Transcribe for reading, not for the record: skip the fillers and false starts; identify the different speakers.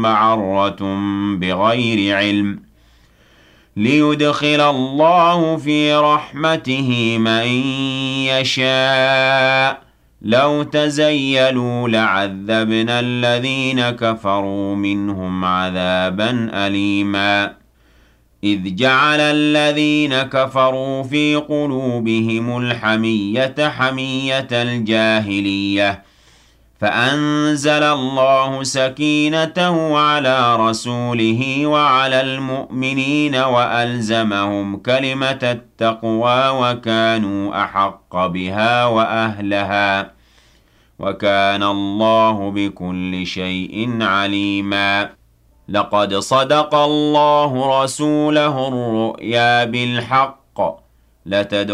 Speaker 1: مَعَرَّةٌ بِغَيْرِ عِلْمٍ لِيُدْخِلَ اللَّهُ فِي رَحْمَتِهِ مَن يَشَاءُ لَوْ تَزَيَّلُوا لَعَذَّبْنَا الَّذِينَ كَفَرُوا مِنْهُمْ عَذَابًا أَلِيمًا إِذْ جَعَلَ الَّذِينَ كَفَرُوا فِي قُلُوبِهِمُ الْحَمِيَّةَ حَمِيَّةَ الْجَاهِلِيَّةِ فَأَنزَلَ اللَّهُ سَكِينَتَهُ عَلَىٰ رَسُولِهِ وَعَلَى الْمُؤْمِنِينَ وَأَلْزَمَهُمْ كَلِمَةَ التَّقْوَىٰ وَكَانُوا أَحَقَّ بِهَا وَأَهْلَهَا وَكَانَ اللَّهُ بِكُلِّ شَيْءٍ عَلِيمًا لَقَدْ صَدَقَ اللَّهُ رَسُولَهُ الرُّؤْيَا بِالْحَقِّ